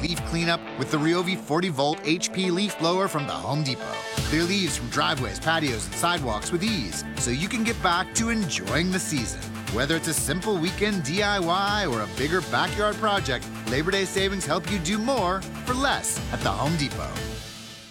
leaf cleanup with the Ryobi 40-volt HP leaf blower from the Home Depot. Clear leaves from driveways, patios, and sidewalks with ease, so you can get back to enjoying the season. Whether it's a simple weekend DIY or a bigger backyard project, Labor Day savings help you do more for less at the Home Depot.